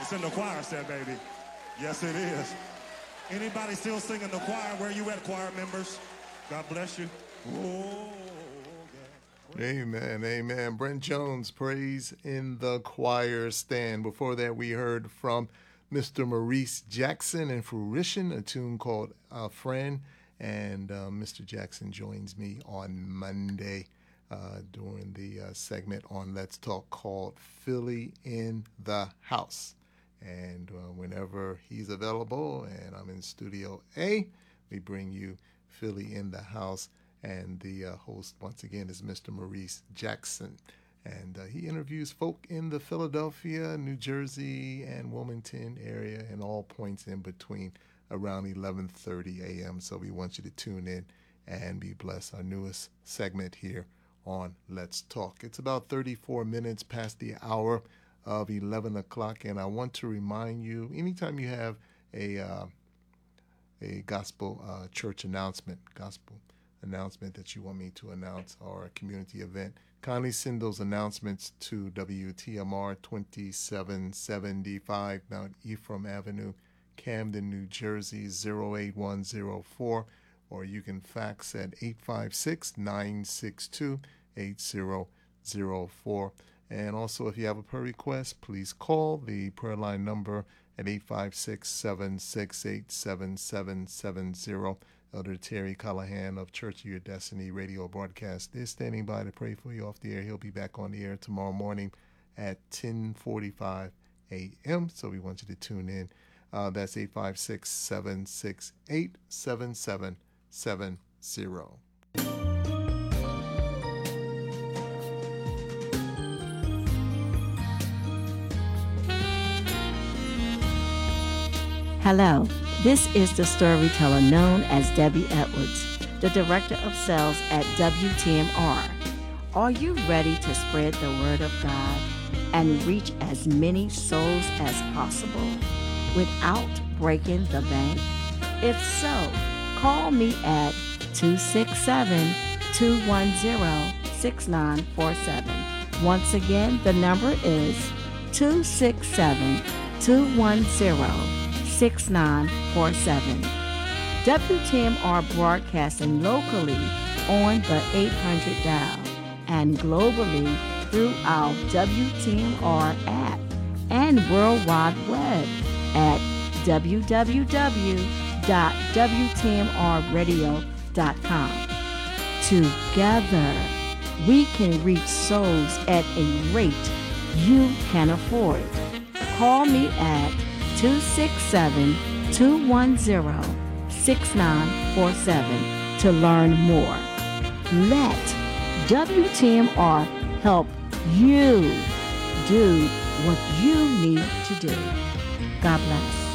It's in the choir set, baby. Yes, it is. Anybody still singing the choir? Where you at, choir members? God bless you. Oh, God. Amen, amen. Brent Jones, Praise in the Choir Stand. Before that, we heard from Mr. Maurice Jackson and Fruition, a tune called A Friend. And Mr. Jackson joins me on Monday during the segment on Let's Talk called Philly in the House. And whenever he's available and I'm in Studio A, we bring you Philly in the House. And the host, once again, is Mr. Maurice Jackson. And he interviews folk in the Philadelphia, New Jersey, and Wilmington area and all points in between around 11:30 a.m. So we want you to tune in and be blessed. Our newest segment here on Let's Talk. It's about 34 minutes past the hour of 11 o'clock. And I want to remind you, anytime you have a gospel church announcement that you want me to announce, or a community event, kindly send those announcements to WTMR 2775 Mount Ephraim Avenue, Camden, New Jersey 08104, or you can fax at 856-962-8004. And also, if you have a prayer request, please call the prayer line number at 856-768-7770. Elder Terry Callahan of Church of Your Destiny radio broadcast is standing by to pray for you off the air. He'll be back on the air tomorrow morning at 10:45 a.m. So we want you to tune in. That's 856-768-7770. Hello, this is the storyteller known as Debbie Edwards, the Director of Sales at WTMR. Are you ready to spread the word of God and reach as many souls as possible without breaking the bank? If so, call me at 267-210-6947. Once again, the number is 267-210-6947. WTMR broadcasting locally on the 800 dial and globally through our WTMR app and World Wide Web at www.wtmrradio.com. Together, we can reach souls at a rate you can afford. Call me at 267-210-6947 to learn more. Let WTMR help you do what you need to do. God bless.